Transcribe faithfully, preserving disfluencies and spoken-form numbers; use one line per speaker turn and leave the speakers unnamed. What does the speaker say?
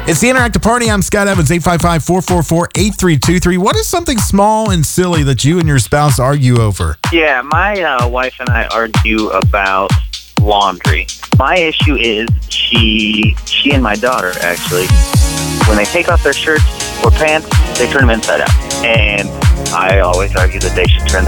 It's the Interactive Party. I'm Scott Evans, eight five five, four four four, eight three two three. What is something small and silly that you and your spouse argue over?
Yeah, my uh, wife and I argue about laundry. My issue is she, she and my daughter, actually, when they take off their shirts or pants, they turn them inside out. And I always argue that they should turn